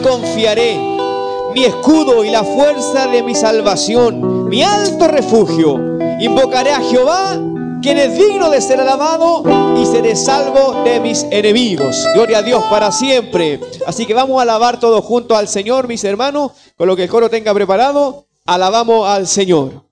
confiaré, mi escudo y la fuerza de mi salvación, mi alto refugio. Invocaré a Jehová, quien es digno de ser alabado, y seré salvo de mis enemigos. Gloria a Dios para siempre. Así que vamos a alabar todos juntos al Señor, mis hermanos, con lo que el coro tenga preparado. Alabamos al Señor.